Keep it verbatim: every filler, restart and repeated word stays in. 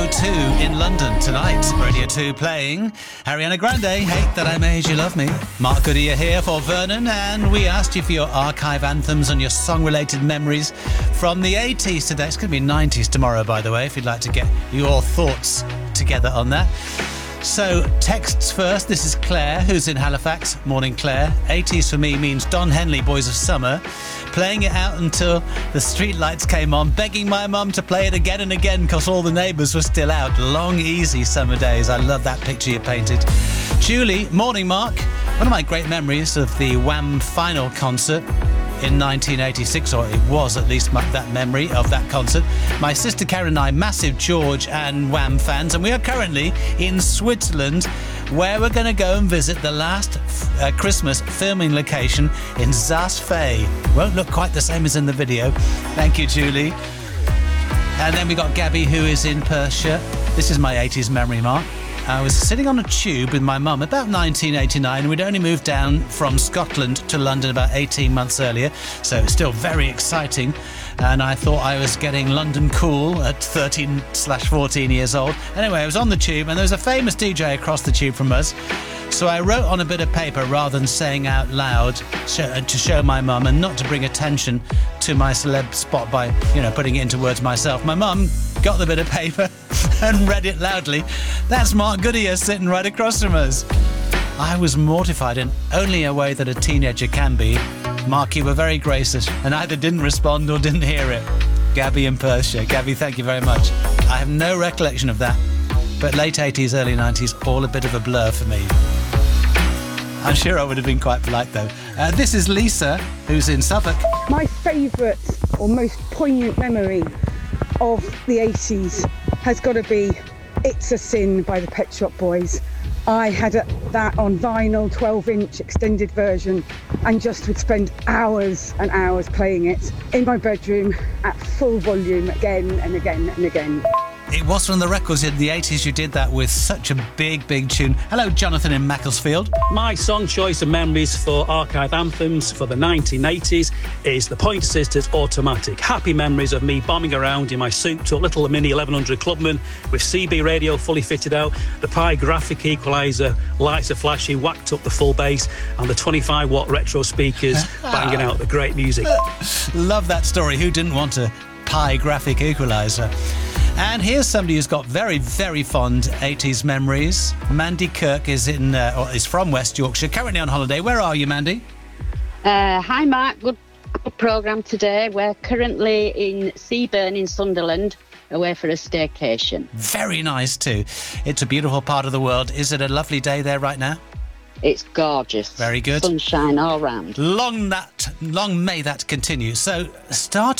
two in London tonight. Radio two playing Ariana Grande, Hate That I Made You Love Me. Mark Goodyear here for Vernon, and we asked you for your archive anthems and your song-related memories from the eighties today. It's going to be nineties tomorrow, by the way, if you'd like to get your thoughts together on that. So, texts first. This is Claire, who's in Halifax. Morning, Claire. eighties for me means Don Henley, Boys of Summer. Playing it out until the street lights came on, begging my mum to play it again and again because all the neighbours were still out. Long, easy summer days. I love that picture you painted. Julie, morning, Mark. One of my great memories of the Wham final concert in nineteen eighty-six, or it was at least my, that memory of that concert. My sister Karen and I, massive George and Wham fans, and we are currently in Switzerland, where we're going to go and visit the last uh, Christmas filming location in Saas-Fee. Won't look quite the same as in the video. Thank you, Julie. And then we got Gabby, who is in Perthshire. This is my eighties memory, Mark. I was sitting on a tube with my mum about nineteen eighty-nine, and we'd only moved down from Scotland to London about eighteen months earlier, so it's still very exciting. And I thought I was getting London cool at thirteen slash fourteen years old. Anyway, I was on the tube, and there was a famous D J across the tube from us. So I wrote on a bit of paper rather than saying out loud to show my mum and not to bring attention to my celeb spot by, you know, putting it into words myself. My mum got the bit of paper and read it loudly. That's Mark Goodyear sitting right across from us. I was mortified in only a way that a teenager can be. Mark, you were very gracious and either didn't respond or didn't hear it. Gabby in Perthshire. Gabby, thank you very much. I have no recollection of that, but late eighties, early nineties, all a bit of a blur for me. I'm sure I would have been quite polite though. Uh, this is Lisa, who's in Suffolk. My favourite or most poignant memory of the eighties has got to be It's a Sin by the Pet Shop Boys. I had a, that on vinyl, twelve inch extended version, and just would spend hours and hours playing it in my bedroom at full volume again and again and again. It was from the records in the eighties you did that with such a big, big tune. Hello, Jonathan in Macclesfield. My song choice and memories for archive anthems for the nineteen eighties is the Pointer Sisters Automatic. Happy memories of me bombing around in my souped-up little mini eleven hundred Clubman with C B radio fully fitted out, the Pi graphic equaliser, lights are flashing, whacked up the full bass, and the twenty-five watt retro speakers banging out the great music. Love that story. Who didn't want a Pi graphic equaliser? And here's somebody who's got very, very fond eighties memories. Mandy Kirk is in, uh, or is from West Yorkshire, currently on holiday. Where are you, Mandy? Uh, hi, Mark. Good, good programme today. We're currently in Seaburn in Sunderland, away for a staycation. Very nice too. It's a beautiful part of the world. Is it a lovely day there right now? It's gorgeous. Very good. Sunshine all round. Long that, long may that continue. So, start